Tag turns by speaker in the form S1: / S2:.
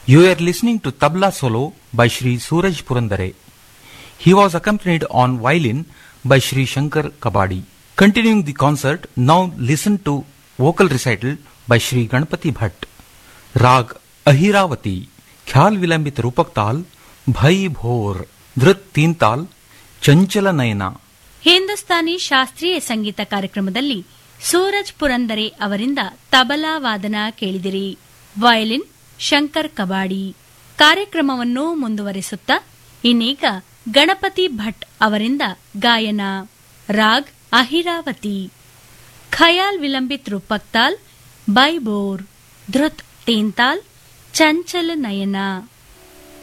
S1: You are listening to Tabla Solo by Shri Suraj Purandare. He was accompanied on violin by Shri Shankar Kabadi. Continuing the concert, now listen to vocal recital by Shri Ganpati Bhatt. Rag Ahiravati, Khyal Vilambit Rupak Tal, Bhai Bhor, Dhrit Teen Tal, Chanchala Nayana.
S2: Hindustani ಶಾಸ್ತ್ರೀಯ ಸಂಗೀತ ಕಾರ್ಯಕ್ರಮದಲ್ಲಿ ಸೂರಜ್ ಪುರಂದರೆ ಅವರಿಂದ ತಬಲಾ ವಾದನ ಕೇಳಿದಿರಿ. Violin Shankar kabaddi. ಕಾರ್ಯಕ್ರಮವನ್ನು ಮುಂದುವರಿಸುತ್ತಾ ಇನ್ನೀಗ ಗಣಪತಿ ಭಟ್ ಅವರಿಂದ ಗಾಯನ. ರಾಗ್ ಅಹಿರಾವತಿ, ಖಯಾಲ್ ವಿಲಂಬಿತ್ ರೂಪಕ್ ತಾಲ್, by bore, ಧೃತ್ ತೇನ್ ತಾಲ್, ಚಂಚಲ ನಯನ.